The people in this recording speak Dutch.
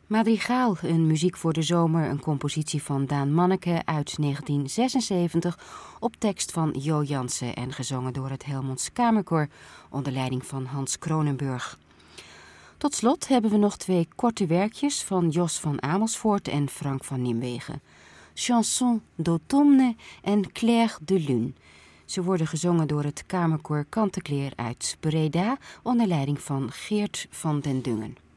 Madrigaal, een muziek voor de zomer, een compositie van Daan Manneke uit 1976... op tekst van Jo Jansen en gezongen door het Helmonds Kamerkoor onder leiding van Hans Kronenburg. Tot slot hebben we nog 2 korte werkjes van Jos van Amersfoort en Frank van Nimwegen. Chanson d'automne en Clair de Lune. Ze worden gezongen door het Kamerkoor Kantekleer uit Breda onder leiding van Geert van den Dungen.